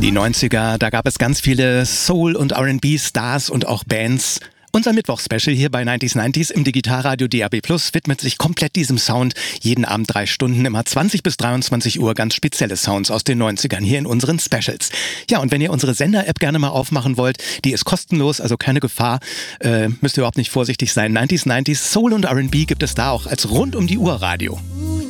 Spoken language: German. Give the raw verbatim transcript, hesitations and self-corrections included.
Die neunziger, da gab es ganz viele Soul- und R and B-Stars und auch Bands. Unser Mittwoch-Special hier bei neunzig neunzig im Digitalradio D A B Plus widmet sich komplett diesem Sound. Jeden Abend drei Stunden, immer zwanzig bis dreiundzwanzig Uhr, ganz spezielle Sounds aus den neunzigern hier in unseren Specials. Ja, und wenn ihr unsere Sender-App gerne mal aufmachen wollt, die ist kostenlos, also keine Gefahr, äh, müsst ihr überhaupt nicht vorsichtig sein. neunzig neunzig Soul und R and B gibt es da auch als Rund-um-die-Uhr-Radio.